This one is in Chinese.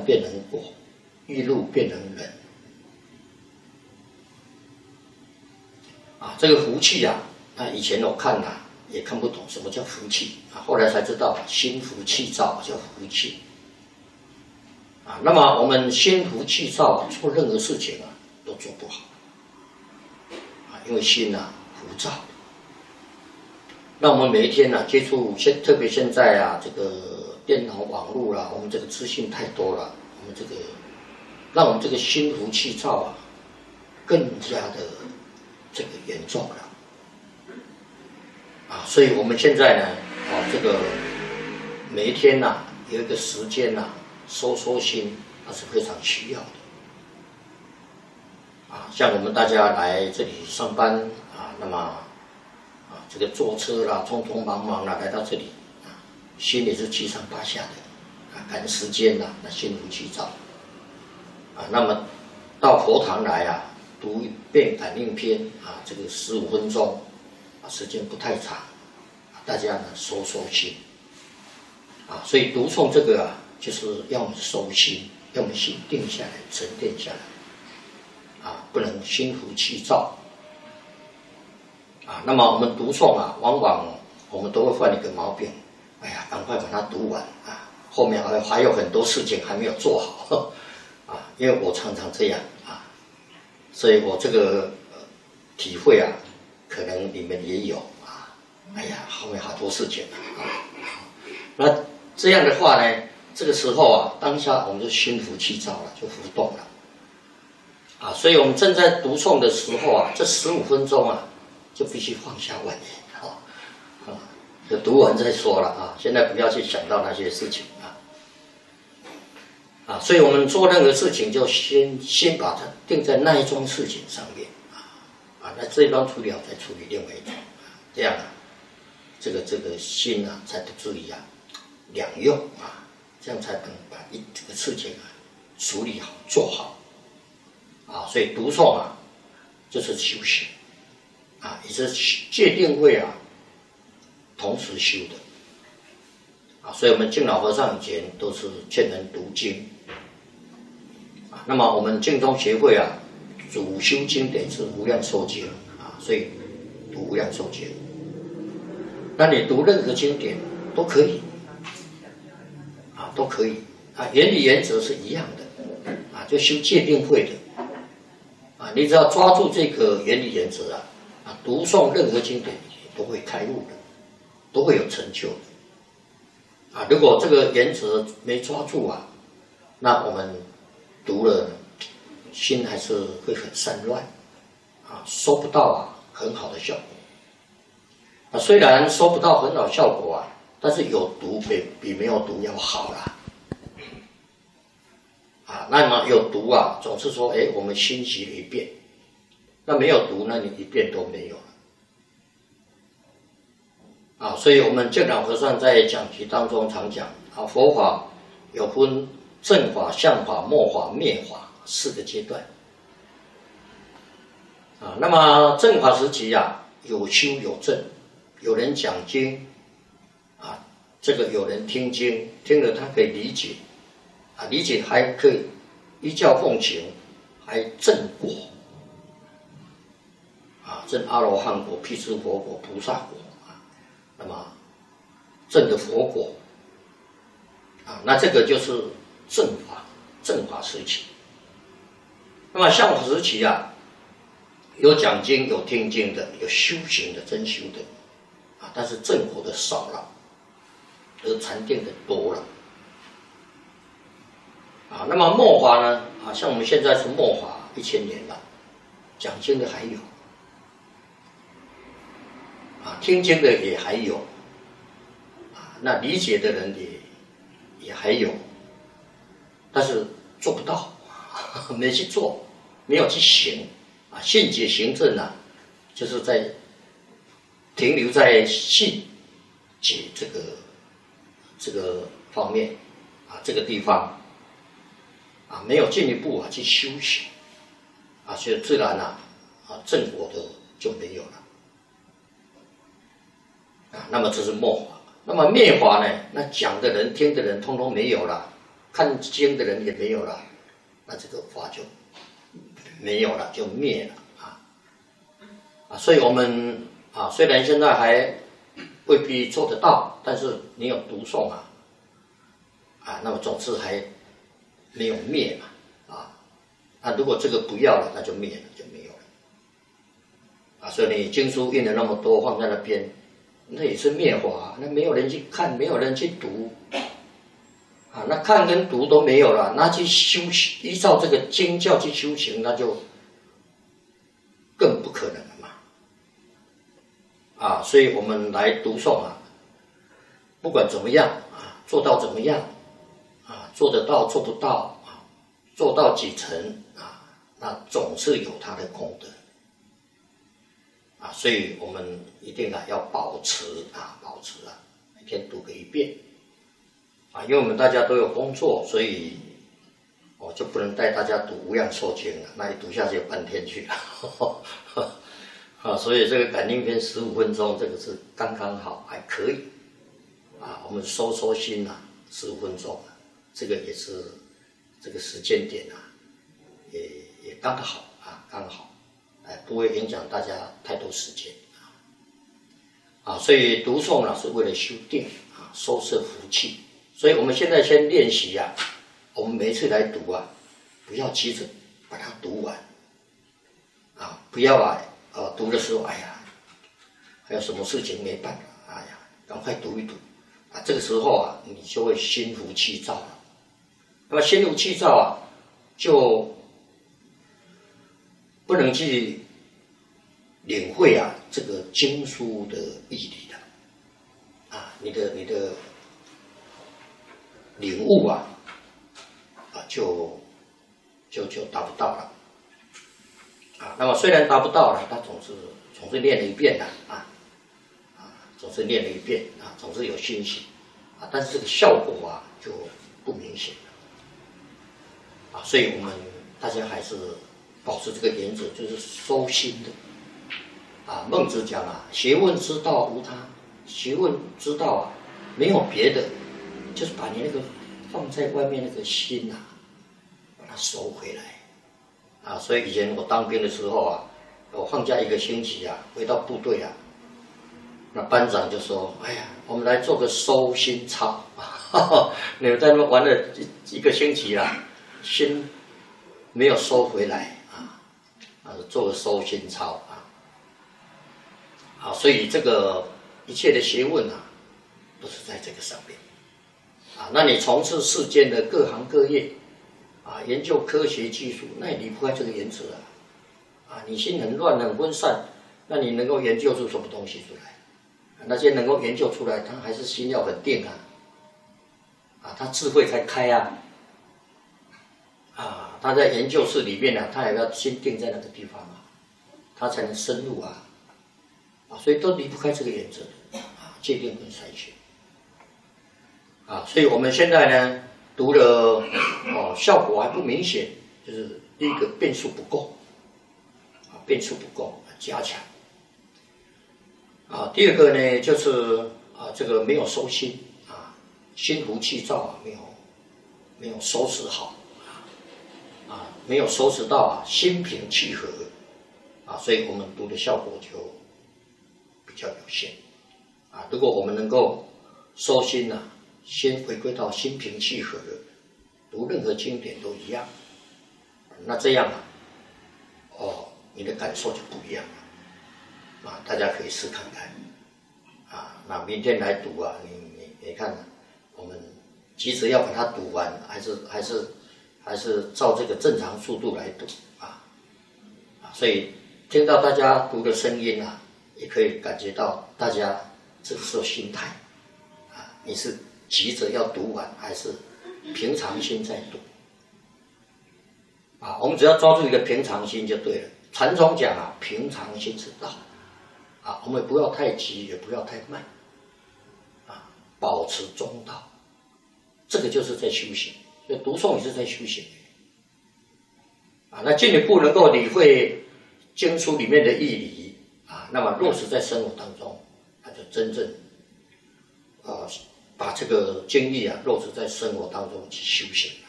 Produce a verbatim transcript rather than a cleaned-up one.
善变成果，欲怒变成忍。啊，这个福气啊，那以前我看啊也看不懂什么叫福气啊，后来才知道心浮气躁叫福气。啊，那么我们心浮气躁啊，做任何事情啊都做不好。啊，因为心啊浮躁。那我们每一天呢、啊、接触现，特别现在啊这个电脑网络啦，我们这个资讯太多了，我们这个让我们这个心浮气躁啊更加的这个严重了。啊，所以我们现在呢，啊这个每一天呐、啊、有一个时间呐、啊。收收心，那是非常需要的。啊，像我们大家来这里上班啊，那么啊，这个坐车啦，匆匆忙忙啦，来到这里啊，心里是七上八下的啊，赶时间啦，那心浮气躁啊。那么到佛堂来啊，读一遍感应篇啊，这个十五分钟啊，时间不太长，啊、大家呢收收心啊。所以读诵这个啊。就是要我们收心，要我们心定下来、沉淀下来，啊，不能心浮气躁，啊。那么我们读诵啊，往往我们都会犯一个毛病，哎呀，赶快把它读完啊，后面还还有很多事情还没有做好，啊，因为我常常这样啊，所以我这个、呃、体会啊，可能你们也有啊，哎呀，后面好多事情啊，那这样的话呢？这个时候啊，当下我们就心浮气躁了，就浮动了，啊，所以我们正在读诵的时候啊，这十五分钟啊，就必须放下妄念，啊，啊，就读完再说了啊，现在不要去想到那些事情啊，啊，所以我们做任何事情就先先把它定在那一桩事情上面啊，啊，那这一桩处理好再处理另外一桩，这样啊，这个这个心啊才不至于啊两用啊。这样才能把一这个事情啊处理好做好，啊，所以读诵啊就是修行，啊，也是戒定慧啊同时修的，啊，所以我们敬老和尚以前都是劝人读经，啊，那么我们净宗协会啊主修经典是无量寿经啊，所以读无量寿经，那你读任何经典都可以。都可以啊，原理原则是一样的啊，就修戒定慧的啊，你只要抓住这个原理原则啊，啊，读诵任何经典都会开悟的，都会有成就的啊。如果这个原则没抓住啊，那我们读了心还是会很散乱啊，收不到啊很好的效果啊。虽然收不到很好效果啊。但是有读比比没有读要好啦，啊，那么有读啊，总是说，哎，我们欣习了一遍，那没有读，那你一遍都没有了，啊，所以我们净老和尚在讲题当中常讲啊，佛法有分正法、相法、末法、灭法四个阶段，啊，那么正法时期啊，有修有证，有人讲经。啊，这个有人听经，听了他可以理解，啊，理解还可以依教奉行，还证果，啊，证阿罗汉果、辟支佛果、菩萨果啊，那么证的佛果，啊，那这个就是正法，正法时期。那么相法时期啊，有讲经、有听经的，有修行的、真修的，啊，但是正果的少了。而禅定的多了，啊，那么末法呢？啊，像我们现在是末法一千年了，讲经的还有，啊，听经的也还有，啊，那理解的人也也还有，但是做不到，没去做，没有去行，啊，信解行证啊，就是在停留在信解这个。这个方面啊，这个地方啊，没有进一步啊去修行啊，所以自然啊啊正果的就没有了啊。那么这是末法，那么灭法呢？那讲的人、听的人，通通没有了看经的人也没有了，那这个法就没有了，就灭了啊啊！所以我们啊，虽然现在还未必做得到，但是你有读诵啊啊，那么总是还没有灭嘛啊。那如果这个不要了，那就灭了，就没有了啊。所以你经书印了那么多放在那边，那也是灭法，那没有人去看，没有人去读。啊，那看跟读都没有了，那去修依照这个经教去修行，那就更不可能了嘛。啊，所以我们来读诵啊，不管怎么样啊，做到怎么样啊，做得到做不到啊，做到几成啊，那总是有它的功德啊，所以我们一定啊要保持啊，保持啊，每天读个一遍。啊，因为我们大家都有工作，所以我就不能带大家读《无量寿经》了，那一读下去半天去了。啊，所以这个感应篇十五分钟，这个是刚刚好，还可以。啊，我们收收心啊，十五分钟，这个也是这个时间点啊，也也刚好啊，刚好，哎，不会影响大家太多时间啊。啊，所以读诵呢是为了修定啊，收摄福气。所以我们现在先练习啊，我们每一次来读啊，不要急着把它读完，啊，不要啊，呃，读的时候，哎呀，还有什么事情没办法，哎呀，赶快读一读，啊，这个时候啊，你就会心浮气躁了。那么心浮气躁啊，就不能去领会啊这个经书的义理了，啊，你的你的。领悟啊，啊，就就就达不到了，啊，那么虽然达不到了，他总是总是练了一遍的啊，啊，总是练了一遍啊，总是有欣喜啊，但是这个效果啊就不明显了，啊，所以我们大家还是保持这个原则，就是收心的，啊，孟子讲啊，学问之道无他，学问之道啊，没有别的。就是把你那个放在外面那个心啊，把它收回来啊！所以以前我当兵的时候啊，我放假一个星期啊，回到部队啊，那班长就说：“哎呀，我们来做个收心操，你们在那边玩了一一个星期啦，心没有收回来啊，啊，做个收心操啊！好，所以这个一切的学问啊，都是在这个上面。”啊，那你从事世间的各行各业，啊，研究科学技术，那也离不开这个原则啊。啊，你心很乱很分散，那你能够研究出什么东西出来？啊、那些能够研究出来，他还是心要很定啊，啊，他智慧才开啊。啊，他在研究室里面呢、啊，他也要心定在那个地方啊，他才能深入啊。啊，所以都离不开这个原则啊，戒定跟筛选。啊，所以我们现在呢读了哦，效果还不明显，就是第一个变数不够，啊，变数不够，加强。啊，第二个呢就是啊，这个没有收心啊，心浮气躁啊，没有没有收拾好啊，没有收拾到啊，心平气和啊，所以我们读的效果就比较有限啊。如果我们能够收心啊。先回归到心平气和的，读任何经典都一样，那这样啊，哦，你的感受就不一样了，啊，大家可以试看看，啊，那明天来读啊，你你你看，我们急着要把它读完，还是还是还是照这个正常速度来读啊，啊，所以听到大家读的声音啊，也可以感觉到大家这是心态，啊，你是。急着要读完，还是平常心在读啊？我们只要抓住一个平常心就对了。禅宗讲啊，平常心是道啊，我们不要太急，也不要太慢啊，保持中道，这个就是在修行。所以读诵也是在修行啊。那进一步能够理会经书里面的义理啊，那么落实在生活当中，那就真正呃。 把这个经历啊落实在生活当中去修行。